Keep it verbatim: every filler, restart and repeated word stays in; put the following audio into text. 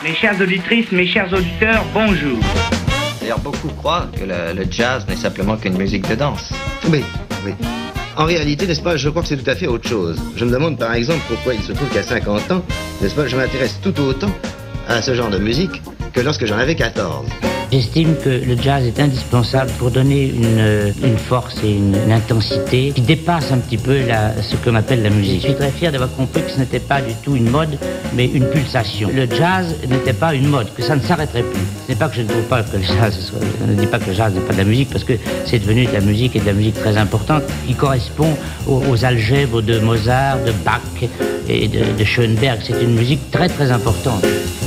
Mes chères auditrices, mes chers auditeurs, bonjour. D'ailleurs, beaucoup croient que le, le jazz n'est simplement qu'une musique de danse. Oui, oui. En réalité, n'est-ce pas, je crois que c'est tout à fait autre chose. Je me demande par exemple pourquoi il se trouve qu'à cinquante ans, n'est-ce pas, je m'intéresse tout autant à ce genre de musique que lorsque j'en avais quatorze. J'estime que le jazz est indispensable pour donner une, une force et une, une intensité qui dépasse un petit peu la, ce qu'on appelle la musique. Je suis très fier d'avoir compris que ce n'était pas du tout une mode, mais une pulsation. Le jazz n'était pas une mode, que ça ne s'arrêterait plus. Ce n'est pas que je ne trouve pas que le jazz soit... Je ne dis pas que le jazz n'est pas de la musique, parce que c'est devenu de la musique et de la musique très importante, qui correspond aux, aux algèbres de Mozart, de Bach et de, de Schoenberg. C'est une musique très très importante.